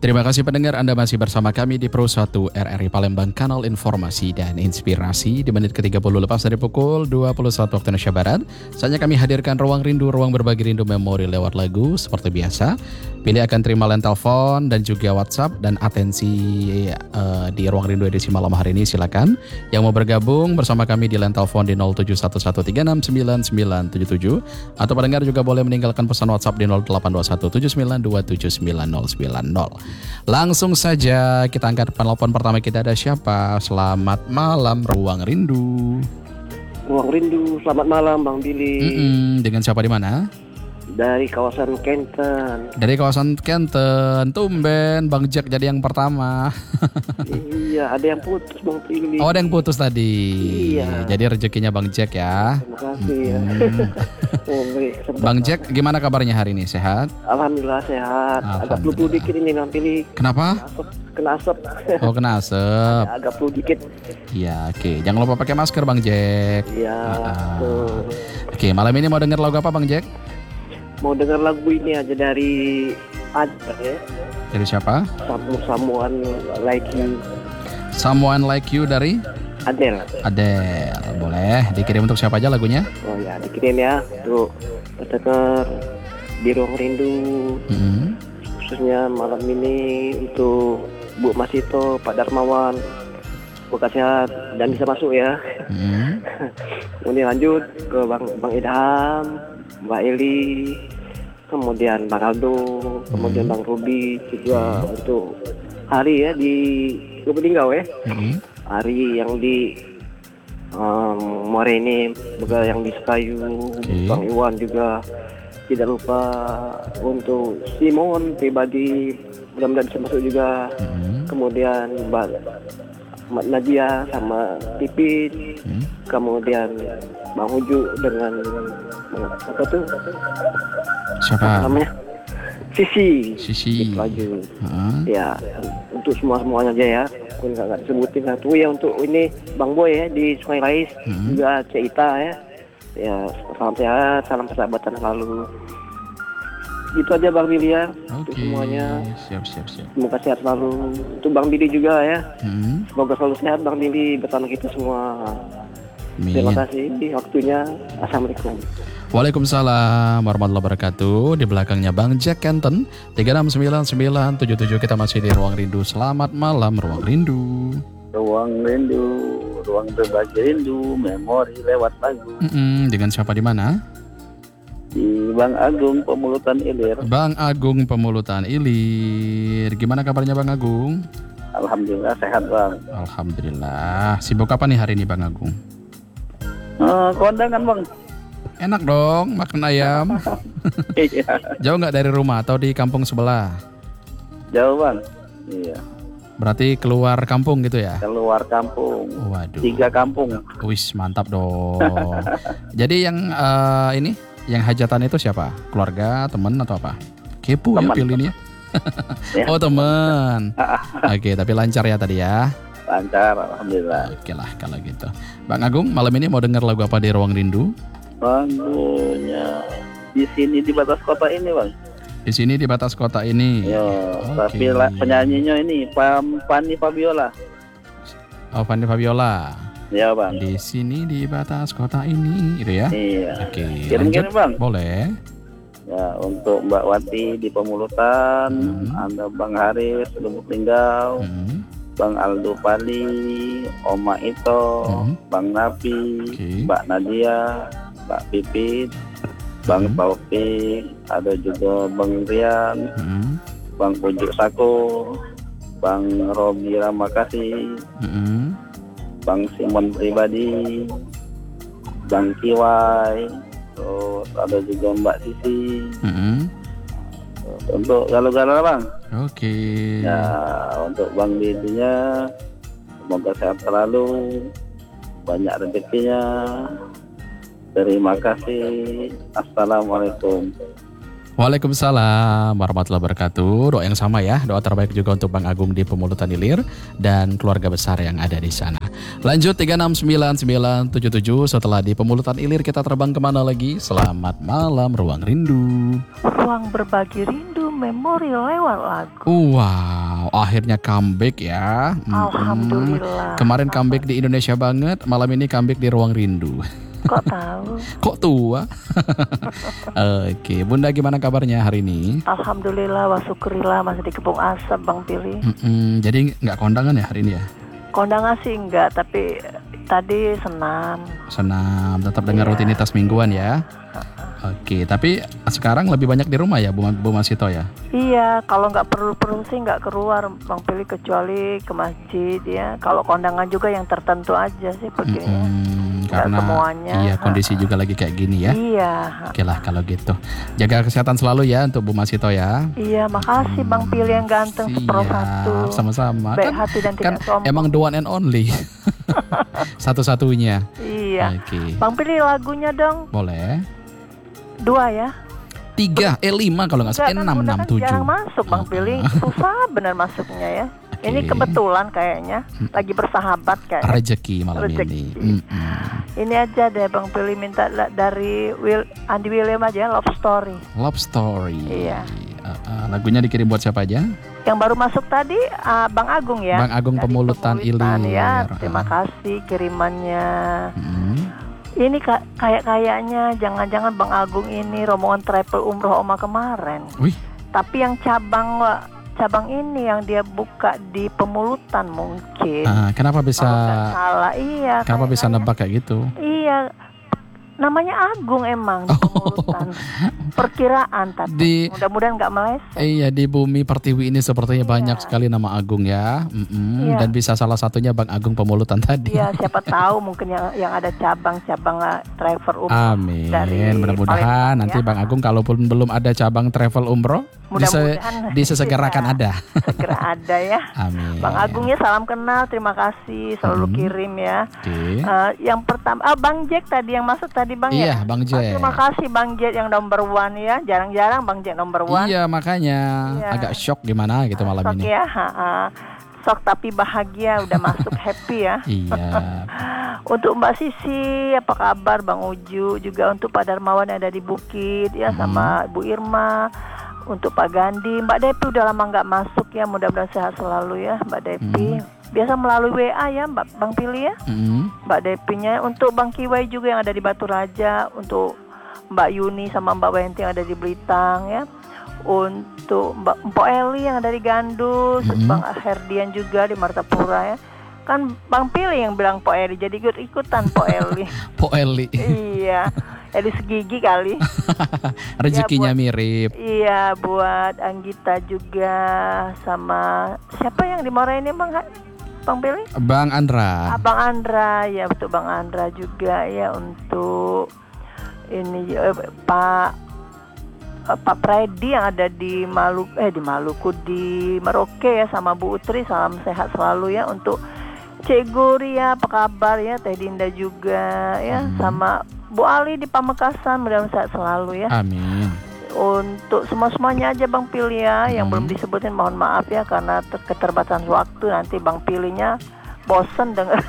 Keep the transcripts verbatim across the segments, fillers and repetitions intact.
Terima kasih pendengar, Anda masih bersama kami di Pro satu R R I Palembang, kanal informasi dan inspirasi. Di menit ke tiga puluh lepas dari pukul dua puluh satu waktu Indonesia Barat, saatnya kami hadirkan Ruang Rindu, ruang berbagi rindu memori lewat lagu. Seperti biasa, pilih akan terima line telepon dan juga WhatsApp. Dan atensi uh, di Ruang Rindu edisi malam hari ini, silakan yang mau bergabung bersama kami di line telepon di nol tujuh satu satu tiga enam sembilan sembilan tujuh tujuh. Atau pendengar juga boleh meninggalkan pesan WhatsApp di nol delapan dua satu tujuh sembilan dua tujuh sembilan nol sembilan nol. Langsung saja kita angkat penelpon pertama kita, ada siapa? Selamat malam Ruang Rindu. Ruang Rindu, selamat malam Bang Billy. Mm-mm, dengan siapa di mana? Dari kawasan Kenten. Dari kawasan Kenten. Tumben Bang Jack jadi yang pertama. Iya, ada yang putus Bang Billy. Oh, ada yang putus tadi. Iya. Jadi rezekinya Bang Jack ya. Terima kasih ya. Hmm. Oh, baik. Bang Jack, gimana kabarnya hari ini? Sehat? Alhamdulillah sehat. Agak flu dikit ini Bang Billy. Kenapa? Kena asap. Oh, kena asap. Agak flu dikit. Iya, oke. Jangan lupa pakai masker Bang Jack. Iya. Ah. Tuh. Oke, malam ini mau denger lagu apa Bang Jack? Mau dengar lagu ini aja dari Adele ya. Dari siapa? Samu Samuan Like You. Someone Like You dari Adele. Adele. Boleh dikirim untuk siapa aja lagunya? Oh ya, dikirim ya. Tuh, pendengar di Ruang Rindu. Mm-hmm. Khususnya malam ini untuk Bu Masito, Pak Darmawan, semoga sehat dan bisa masuk ya. Mm-hmm. Kemudian lanjut ke Bang Bang Idham, Mbak Eli, kemudian Bang Aldo, kemudian mm-hmm. Bang Ruby juga mm-hmm. untuk Hari ya di Lubuk ya. Mm-hmm. Hari yang di um, Moreni, juga yang di Sekayu, okay. Bang Iwan juga. Tidak lupa untuk Simon pribadi, mudah-mudahan bisa masuk juga. Mm-hmm. Kemudian Mbak Mbak Nadia sama Pipit. Mm-hmm. Kemudian Bang Uju dengan apa tuh? Siapa? Namanya Sisi. Sisi. Laju. Uh-huh. Ya, untuk semua semuanya aja ya. Aku nggak nggak disebutin satu ya, untuk ini Bang Boy ya di Sungai Rais, mm-hmm. juga Cita ya. Ya, salam sehat, salam persahabatan selalu. Itu aja Bang Billy ya. Okay. Untuk semuanya. Siap, siap, siap. Semoga sehat selalu. Untuk Bang Billy juga ya. Hmm. Semoga selalu sehat Bang Billy bersama kita semua. Amin. Terima kasih waktunya. Assalamualaikum. Waalaikumsalam warahmatullahi wabarakatuh. Di belakangnya Bang Jack Kenten tiga enam sembilan sembilan tujuh tujuh. Kita masih di Ruang Rindu. Selamat malam Ruang Rindu. Ruang Rindu, ruang berbagi rindu, memori lewat lagu. Mm-mm, dengan siapa di mana? Di Bang Agung Pemulutan Ilir. Bang Agung Pemulutan Ilir. Gimana kabarnya Bang Agung? Alhamdulillah sehat Bang. Alhamdulillah. Sibuk apa nih hari ini Bang Agung? Uh, kondangan Bang. Enak dong makan ayam. Iya. Jauh nggak dari rumah atau di kampung sebelah? Jauh Bang. Iya. Berarti keluar kampung gitu ya? Keluar kampung. Waduh. Tiga kampung. Wis mantap dong. Jadi yang uh, ini, yang hajatan itu siapa? Keluarga, teman atau apa? Kepo ya pilihnya. Ya. Oh teman. Oke, tapi lancar ya tadi ya? Lancar, alhamdulillah. Oke lah kalau gitu. Bang Agung, malam ini mau dengar lagu apa di Ruang Rindu? Lagunya di sini di batas kota ini Bang. Di sini di batas kota ini. Yo, okay. Tapi la, penyanyinya ini Pam Fanny Fabiola. Oh, Fanny Fabiola. Ya Bang. Di sini di batas kota ini, gitu ya? Iya. Oke. Okay, kirim-kirim Bang. Boleh. Ya, untuk Mbak Wati di Pemulutan, hmm. Anda Bang Haris Lubuk Linggau, hmm. Bang Aldo Pali, Oma Ito, hmm. Bang Napi, okay. Mbak Nadia, Mbak Pipit, Bang hmm. Taufik, ada juga Bang Rian, hmm. Bang Pujuk Sako, Bang Robi Ramakasih, hmm. Bang Simon pribadi, Bang Kiwai, terus ada juga Mbak Sisi. Hmm. Untuk galau-galau Bang. Oke. Okay. Ya, untuk Bang Didinya, semoga sehat selalu, banyak rezekinya. Terima kasih. Assalamualaikum. Waalaikumsalam warahmatullahi wabarakatuh. Doa yang sama ya, doa terbaik juga untuk Bang Agung di Pemulutan Ilir dan keluarga besar yang ada di sana. Lanjut tiga enam sembilan sembilan tujuh tujuh. Setelah di Pemulutan Ilir kita terbang kemana lagi? Selamat malam Ruang Rindu. Ruang berbagi rindu Memori lewat lagu. Wow, akhirnya comeback ya. Mm-mm. Alhamdulillah. Kemarin comeback di Indonesia banget, malam ini comeback di Ruang Rindu. Kok tahu? Kok tua? Oke, Bunda gimana kabarnya hari ini? Alhamdulillah, wa syukurillah masih dikepung asap Bang Pili. Mm-mm, jadi nggak kondangan ya hari ini ya? Kondangan sih enggak, tapi tadi senam. Senam, tetap dengan Iya. rutinitas mingguan ya. Oke, tapi sekarang lebih banyak di rumah ya Bu, Bu Masito ya? Iya, kalau nggak perlu-perlu sih nggak keluar Bang Pili, kecuali ke masjid ya. Kalau kondangan juga yang tertentu aja sih perginya. Mm-mm, Nggak karena semuanya. iya kondisi juga lagi kayak gini ya. Iya. Oke lah kalau gitu. Jaga kesehatan selalu ya untuk Bu Masito ya. Iya, makasih Bang Pili yang ganteng seperempat satu. Siap, sama-sama. Baik Kan, hati dan kan tidak sombong. emang the one and only. Satu-satunya. Iya. Oke. Bang Pili lagunya dong. Boleh. Dua ya. Tiga, eh lima kalau nggak salah, eh Enggak, enam, kan enam, Bunda kan tujuh. jarang masuk Bang Pili. Susah benar masuknya ya. Oke. Ini kebetulan kayaknya lagi bersahabat kayak. Rezeki malam Rezeki. ini. Mm-mm. Ini aja deh Bang Pili minta la- dari Will Andi William aja, Love Story. Love Story. Iya. Uh, uh, lagunya dikirim buat siapa aja? Yang baru masuk tadi uh, Bang Agung ya. Bang Agung Dari Pemulutan Ilir. Ya, terima kasih kirimannya. Mm. Ini ka- kayak kayaknya jangan-jangan Bang Agung ini rombongan travel umroh Oma kemarin. Wih, Tapi yang cabang cabang ini yang dia buka di Pemulutan mungkin. uh, kenapa bisa? Kalau nggak salah, iya. Kenapa bisa kayaknya. nebak kayak gitu? Iya. Namanya Agung emang di Pemulutan. Perkiraan tapi Di- mudah-mudahan nggak meleset. Iya, di bumi pertiwi ini sepertinya Iya. banyak sekali nama Agung ya. Mm-mm. Iya. Dan bisa salah satunya Bang Agung Pemulutan tadi. Iya, siapa tahu mungkin yang yang ada cabang-cabang uh, travel umroh. Amin. dari Mudah-mudahan Palembang, nanti ya. Bang Agung kalaupun belum ada cabang travel umroh, bisa Mudah-mudahan disesegerakan iya, ada. segera ada ya. Amin. Bang Agungnya salam kenal, terima kasih selalu Hmm. kirim ya. Oke. Eh, yang pertama, ah Bang Jack tadi yang masuk tadi Bang Iya, ya. Bang Ah, Jack. terima kasih Bang Jack yang number one ya. Jarang-jarang Bang Jack number one. Iya, makanya Iya. agak shock gimana gitu malam Sok ini. ya, ha, ha. Sok tapi bahagia udah masuk happy ya. Iya. Untuk Mbak Sisi, apa kabar Bang Uju? Juga untuk Pak Darmawan yang ada di Bukit ya, Hmm. sama Bu Irma. Untuk Pak Gandhi, Mbak Depi udah lama nggak masuk ya, mudah-mudahan sehat selalu ya Mbak Depi. Hmm. Biasa melalui W A ya Mbak Bang Pili ya, Mm. Mbak Depinya. Untuk Bang Kiwai juga yang ada di Batu Raja, untuk Mbak Yuni sama Mbak Wenti yang ada di Belitang ya. Untuk Mbak Mpok Eli yang ada di Gandus, Mhm. Bang Herdian juga di Martapura ya. Kan Bang Pili yang bilang Mpok Eli, jadi ikut-ikutan Mpok Eli. Po Eli. Iya, Eli segigi kali. Rezekinya Ya, buat- mirip. Iya, buat Anggita juga sama siapa yang dimarahin ini Bang Bang Pili? Bang Andra. Abang Andra, ya untuk Bang Andra juga ya, untuk ini eh, Pak eh, Pak Predi yang ada di Maluku eh di Maluku di Merauke ya, sama Bu Utri, salam sehat selalu ya. Untuk Cik Guri ya, apa kabar ya, Teh Dinda juga ya, Hmm. sama Bu Ali di Pamekasan, mudah-mudahan sehat selalu ya. Amin. Untuk semua-semuanya aja Bang Pili ya, yang Hmm. belum disebutin mohon maaf ya, karena ter- keterbatasan waktu, nanti Bang Pilinya bosen denger.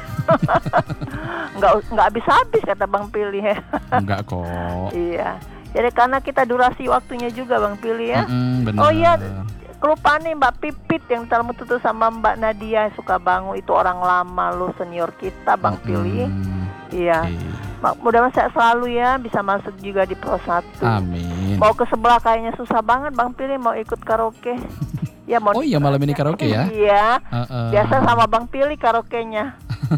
nggak nggak habis-habis kata Bang Pili ya. Enggak kok. Iya, jadi karena kita durasi waktunya juga Bang Pili ya. Mm-mm, benar. Oh iya, kelupaan nih Mbak Pipit yang terlalu tutup sama Mbak Nadia suka bangun, itu orang lama lo, senior kita Bang Pili. Mm-mm. Iya, Oke. Ma- mudah-mudahan sehat selalu ya, bisa masuk juga di Pro satu. Amin. Mau ke sebelah kayaknya susah banget Bang Pili, mau ikut karaoke. Ya mau. Oh iya, malam ini karaoke ya? Iya. Uh-uh. Biasa sama Bang Pili karaoke-nya.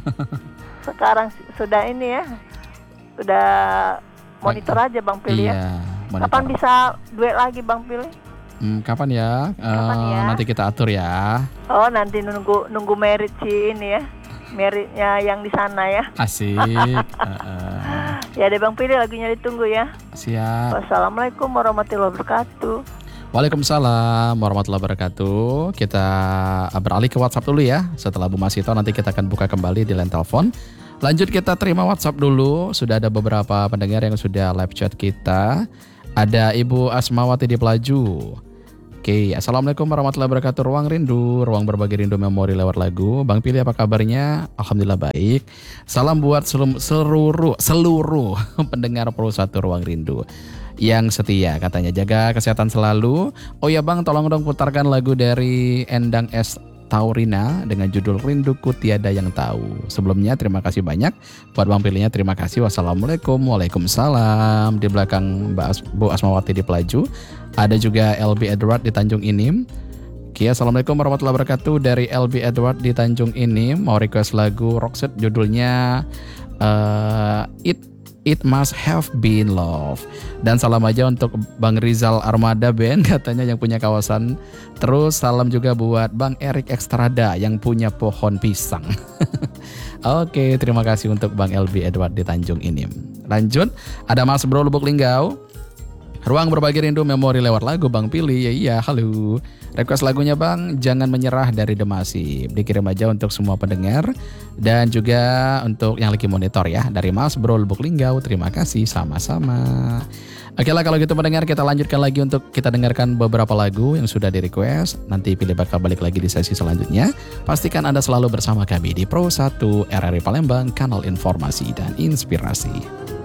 Sekarang s- sudah ini ya. Sudah monitor aja Bang Pili ya. Iya. Kapan monitor. bisa duet lagi Bang Pili? Hmm, kapan ya? Kapan Eh, ya? Nanti kita atur ya. Oh, nanti nunggu nunggu merit si ini ya. Meritnya yang di sana ya. Asik. Uh-uh. Ya deh Bang Pili, lagunya ditunggu ya. Siap. Wassalamualaikum warahmatullahi wabarakatuh. Waalaikumsalam warahmatullahi wabarakatuh. Kita beralih ke WhatsApp dulu ya. Setelah Bu Masito nanti kita akan buka kembali di line telepon. Lanjut kita terima WhatsApp dulu. Sudah ada beberapa pendengar yang sudah live chat kita. Ada Ibu Asmawati di Pelaju. Oke, Assalamualaikum warahmatullahi wabarakatuh. Ruang Rindu, ruang berbagi rindu memori lewat lagu. Bang Pili apa kabarnya? Alhamdulillah baik. Salam buat selum- seluruh seluruh pendengar Pro satu Ruang Rindu. yang setia katanya. Jaga kesehatan selalu. Oh ya Bang, tolong dong putarkan lagu dari Endang S. Taurina dengan judul Rinduku Tiada Yang Tahu. Sebelumnya terima kasih banyak buat Bang Pilihnya, terima kasih. Wassalamualaikum. Waalaikumsalam. Di belakang Mbak As- Bu Asmawati di Pelaju. Ada juga L B Edward di Tanjung Inim. Oke, assalamualaikum warahmatullahi wabarakatuh. Dari L B Edward di Tanjung Inim mau request lagu Roxette judulnya uh, It It Must Have Been Love. Dan salam aja untuk Bang Rizal Armada Band katanya yang punya kawasan. Terus salam juga buat Bang Erik Ekstrada yang punya pohon pisang. Oke, terima kasih untuk Bang L B Edward di Tanjung Inim. Lanjut, ada Mas Bro Lubuk Linggau. Ruang berbagi rindu memori lewat lagu Bang Pilih. Ya iya, halo. Request lagunya Bang, Jangan Menyerah dari Demasif. Dikirim aja untuk semua pendengar dan juga untuk yang lagi monitor ya. Dari Mas Bro Lubuk Linggau, terima kasih sama-sama. Oke lah kalau gitu pendengar, kita lanjutkan lagi untuk kita dengarkan beberapa lagu yang sudah di request. Nanti Pilih bakal balik lagi di sesi selanjutnya. Pastikan Anda selalu bersama kami di Pro satu R R I Palembang, kanal informasi dan inspirasi.